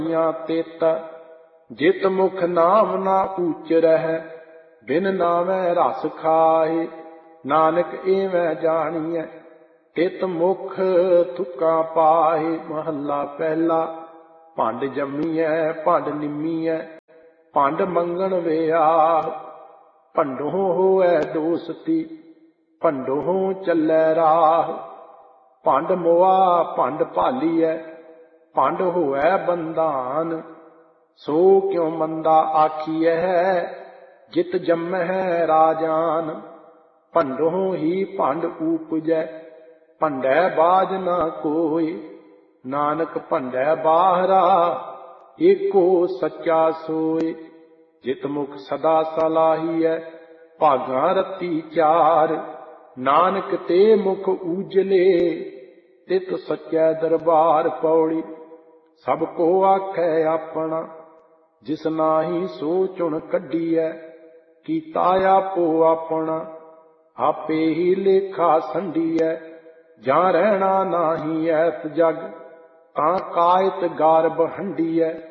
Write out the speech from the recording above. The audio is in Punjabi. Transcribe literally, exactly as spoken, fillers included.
ਤਿਤ ਜਿਤ ਮੁਖ ਨਾਮ ਨਾ ਊਚਰਹਿ, ਬਿਨ ਨਾਮੈ ਰਸ ਖਾਏ। ਨਾਨਕ ਏਵੈ ਜਾਣੀਐ ਤਿਤ ਮੁਖ ਤੁਕਾਂ ਪਾਏ। ਮਹੱਲਾ ਪਹਿਲਾ। ਭੰਡ ਜੰਮੀਐ ਭੰਡ ਨਿੰਮੀਐ, ਭੰਡ ਮੰਗਣ ਵਿਆਹ। ਭੰਡੋਂ ਹੋਐ ਦੋਸਤੀ, ਭੰਡੋਂ ਚੱਲੈ ਰਾਹ। ਭੰਡ ਮੁਆ ਭੰਡ ਭਾਲੀਐ, ਭੰਡ ਹੋਐ ਬੰਧਾਨ। ਸੋ ਕਿਉ ਮੰਦਾ ਆਖੀਐ, ਜਿਤ ਜੰਮਹਿ ਰਾਜਾਨ। ਭੰਡੋਂ ਹੀ ਭੰਡ ਊਪਜੈ, ਭੰਡੈ ਬਾਝ ਨਾ ਕੋਇ। ਨਾਨਕ ਭੰਡੈ ਬਾਹਰਾ, ਏਕੋ ਸੱਚਾ ਸੋਇ। ਜਿਤ ਮੁਖ ਸਦਾ ਸਲਾਹੀਐ, ਭਾਗਾਂ ਰਤੀ ਚਾਰ। ਨਾਨਕ ਤੇ ਮੁਖ ਊਜਲੇ, ਤਿਤ ਸੱਚੈ ਦਰਬਾਰ। ਪੌੜੀ। ਸਭ ਕੋ ਆਖੈ ਆਪਣਾ, ਜਿਸ ਨਾਹੀ ਸੋ ਚੁਣ ਕੱਢੀਐ। ਕੀਤਾ ਆਪੋ ਆਪਣਾ, ਆਪੇ ਹੀ ਲੇਖਾ ਸੰਡੀਐ। ਜਾਂ ਰਹਿਣਾ ਨਾਹੀ ਐਸ ਜਗ, ਤਾਂ ਕਾਇਤ ਗਾਰਬ ਹੰਡੀਐ।